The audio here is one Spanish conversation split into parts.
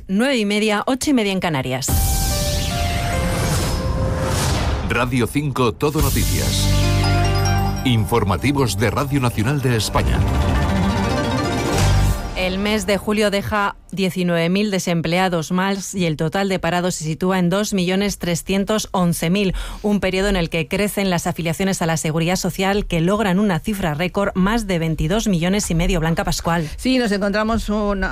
9:30, 8:30 en Canarias. Radio 5 Todo Noticias. Informativos de Radio Nacional de España. El mes de julio deja 19.000 desempleados más y el total de parados se sitúa en 2.311.000, un periodo en el que crecen las afiliaciones a la Seguridad Social, que logran una cifra récord, más de 22,5 millones. Blanca Pascual. Sí, no encontramos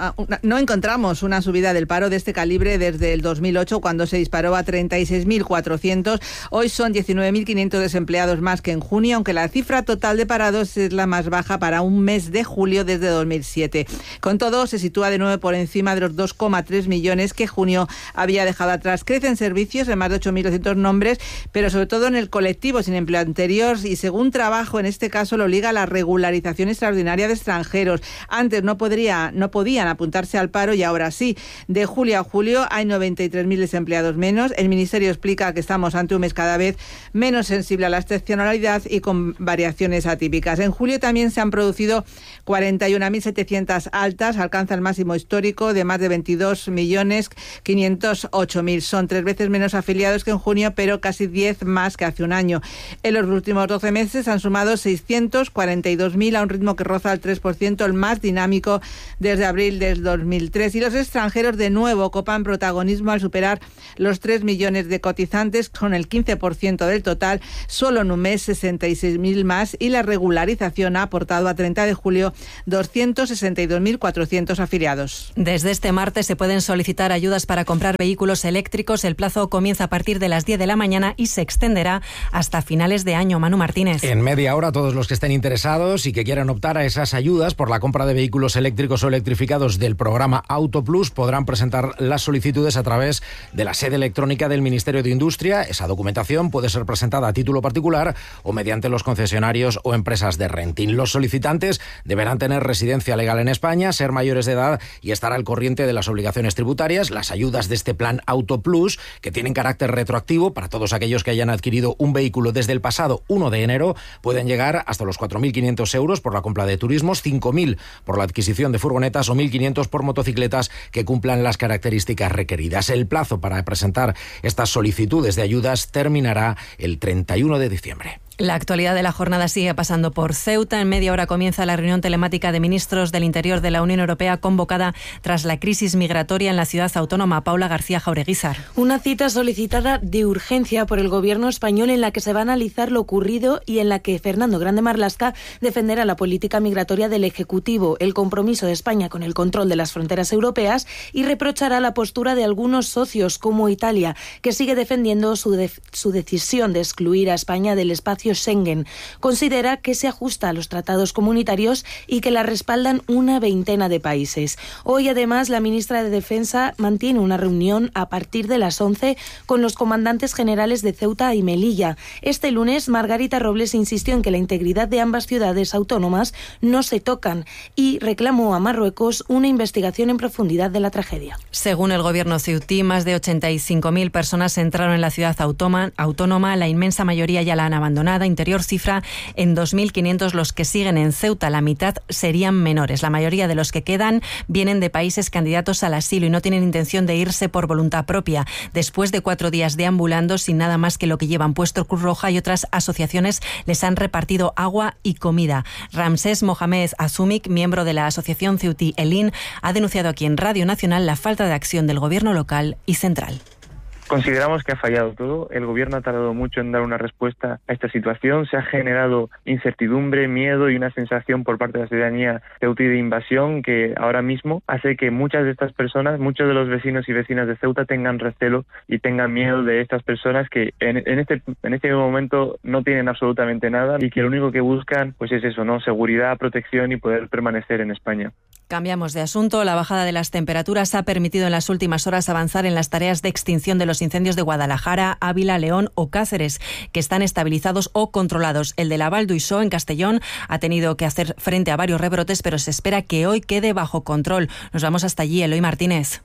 una subida del paro de este calibre desde el 2008, cuando se disparó a 36.400. Hoy son 19.500 desempleados más que en junio, aunque la cifra total de parados es la más baja para un mes de julio desde 2007. Con todo, se sitúa de nuevo por encima de los 2,3 millones que junio había dejado atrás. Crecen servicios en más de 8.200 nombres, pero sobre todo en el colectivo sin empleo anterior, y según Trabajo, en este caso lo obliga a la regularización extraordinaria de extranjeros. Antes no podían apuntarse al paro y ahora sí. De julio a julio hay 93.000 desempleados menos. El Ministerio explica que estamos ante un mes cada vez menos sensible a la excepcionalidad y con variaciones atípicas. En julio también se han producido 41.700 altas, alcanza el máximo histórico de más de 22.508.000. Son 3 veces menos afiliados que en junio, pero casi 10 más que hace un año. En los últimos 12 meses han sumado 642.000 a un ritmo que roza el 3%, el más dinámico desde abril del 2003. Y los extranjeros de nuevo copan protagonismo al superar los 3 millones de cotizantes, con el 15% del total. Solo en un mes 66.000 más, y la regularización ha aportado a 30 de julio 262.400 afiliados. Desde este martes se pueden solicitar ayudas para comprar vehículos eléctricos. El plazo comienza a partir de las 10 de la mañana y se extenderá hasta finales de año. Manu Martínez. En media hora, todos los que estén interesados y que quieran optar a esas ayudas por la compra de vehículos eléctricos o electrificados del programa Autoplus podrán presentar las solicitudes a través de la sede electrónica del Ministerio de Industria. Esa documentación puede ser presentada a título particular o mediante los concesionarios o empresas de renting. Los solicitantes deberán tener residencia legal en España, ser mayores de edad y estar al corriente de las obligaciones tributarias. Las ayudas de este plan Autoplus, que tienen carácter retroactivo para todos aquellos que hayan adquirido un vehículo desde el pasado 1 de enero, pueden llegar hasta los 4.500 euros por la compra de turismos, 5.000 por la adquisición de furgonetas o 1.500 por motocicletas que cumplan las características requeridas. El plazo para presentar estas solicitudes de ayudas terminará el 31 de diciembre. La actualidad de la jornada sigue pasando por Ceuta. En media hora comienza la reunión telemática de ministros del Interior de la Unión Europea, convocada tras la crisis migratoria en la ciudad autónoma. Paula García Jaureguizar. Una cita solicitada de urgencia por el gobierno español, en la que se va a analizar lo ocurrido y en la que Fernando Grande Marlaska defenderá la política migratoria del Ejecutivo, el compromiso de España con el control de las fronteras europeas, y reprochará la postura de algunos socios como Italia, que sigue defendiendo su decisión de excluir a España del espacio Schengen. Considera que se ajusta a los tratados comunitarios y que la respaldan una veintena de países. Hoy, además, la ministra de Defensa mantiene una reunión a partir de las 11 con los comandantes generales de Ceuta y Melilla. Este lunes, Margarita Robles insistió en que la integridad de ambas ciudades autónomas no se tocan y reclamó a Marruecos una investigación en profundidad de la tragedia. Según el gobierno ceutí, más de 85.000 personas entraron en la ciudad autónoma. La inmensa mayoría ya la han abandonado. Interior cifra en 2.500 los que siguen en Ceuta. La mitad serían menores. La mayoría de los que quedan vienen de países candidatos al asilo y no tienen intención de irse por voluntad propia. Después de 4 días deambulando sin nada más que lo que llevan puesto, Cruz Roja y otras asociaciones les han repartido agua y comida. Ramsés Mohamed Azumik, miembro de la asociación ceutí Elin, ha denunciado aquí en Radio Nacional la falta de acción del gobierno local y central. Consideramos que ha fallado todo. El gobierno ha tardado mucho en dar una respuesta a esta situación. Se ha generado incertidumbre, miedo y una sensación por parte de la ciudadanía ceutí de invasión, que ahora mismo hace que muchas de estas personas, muchos de los vecinos y vecinas de Ceuta tengan recelo y tengan miedo de estas personas que en este momento no tienen absolutamente nada y que lo único que buscan pues es eso, ¿no? Seguridad, protección y poder permanecer en España. Cambiamos de asunto. La bajada de las temperaturas ha permitido en las últimas horas avanzar en las tareas de extinción de los incendios de Guadalajara, Ávila, León o Cáceres, que están estabilizados o controlados. El de la Val d'Uixó, en Castellón, ha tenido que hacer frente a varios rebrotes, pero se espera que hoy quede bajo control. Nos vamos hasta allí, Eloy Martínez.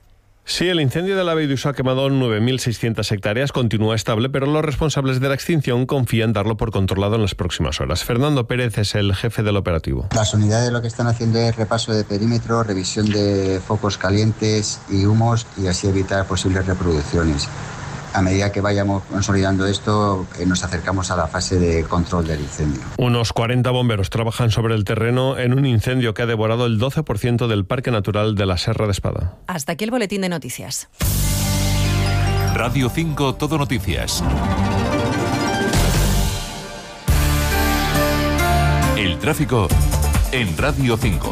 Sí, el incendio de la Veiduso ha quemado 9.600 hectáreas, continúa estable, pero los responsables de la extinción confían darlo por controlado en las próximas horas. Fernando Pérez es el jefe del operativo. Las unidades lo que están haciendo es repaso de perímetro, revisión de focos calientes y humos y así evitar posibles reproducciones. A medida que vayamos consolidando esto, nos acercamos a la fase de control del incendio. Unos 40 bomberos trabajan sobre el terreno en un incendio que ha devorado el 12% del Parque Natural de la Serra de Espada. Hasta aquí el boletín de noticias. Radio 5 Todo Noticias. El tráfico en Radio 5.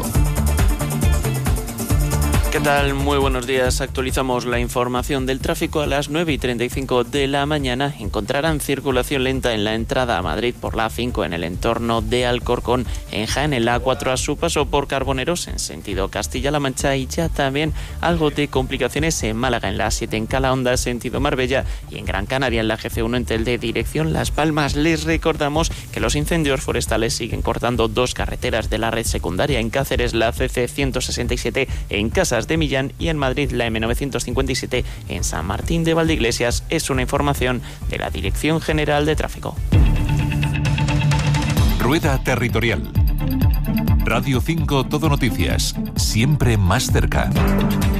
¿Qué tal? Muy buenos días. Actualizamos la información del tráfico a las 9:35 de la mañana. Encontrarán circulación lenta en la entrada a Madrid por la A5 en el entorno de Alcorcón, en Jaén en la A4 a su paso por Carboneros en sentido Castilla-La Mancha y ya también algo de complicaciones en Málaga en la A7 en Calahonda sentido Marbella y en Gran Canaria en la GC1 en Telde dirección Las Palmas. Les recordamos que los incendios forestales siguen cortando dos carreteras de la red secundaria en Cáceres, la CC 167 en Casas de Millán y en Madrid la M957 en San Martín de Valdeiglesias. Es una información de la Dirección General de Tráfico. Rueda Territorial. Radio 5 Todo Noticias. Siempre más cerca.